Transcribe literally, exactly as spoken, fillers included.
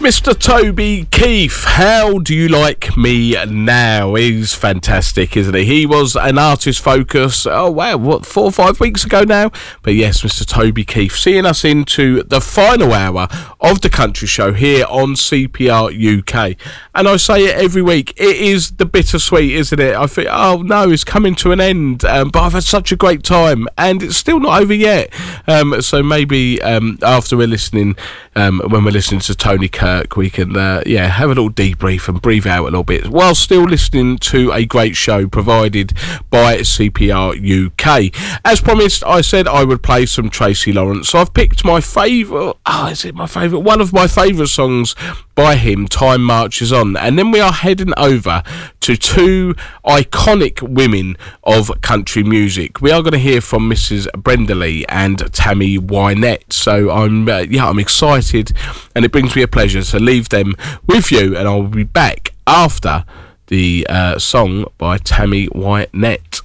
Mister Toby Keith, how do you like me now? He's fantastic, isn't he? He was an Artist Focus, oh wow, what, four or five weeks ago now? But yes, Mister Toby Keith, seeing us into the final hour of the country show here on C P R U K. And I say it every week, it is the bittersweet, isn't it? I think, oh no, it's coming to an end, um, but I've had such a great time, and it's still not over yet. Um, so maybe um, after we're listening, um, when we're listening to Tony Kirk, we can uh, yeah have a little debrief and breathe out a little bit while still listening to a great show provided by C P R U K. As promised, I said I would play some Tracy Lawrence. So I've picked my favourite, oh is it my favourite, one of my favourite songs by him, Time Marches On. And then we are heading over to two iconic women of country music. We are going to hear from Missus Brenda Lee and Tammy Wynette. So I'm uh, yeah I'm excited, and it brings me a pleasure to leave them with you, and I'll be back after the uh, song by Tammy Wynette.